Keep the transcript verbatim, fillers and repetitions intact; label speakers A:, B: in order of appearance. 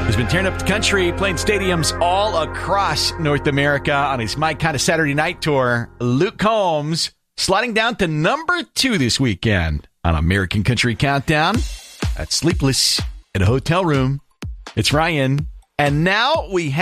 A: He's been tearing up the country, playing stadiums all across North America on his My Kind of Saturday Night tour. Luke Combs sliding down to number two this weekend on American Country Countdown. That's Sleepless in a Hotel Room. It's Ryan. And now we have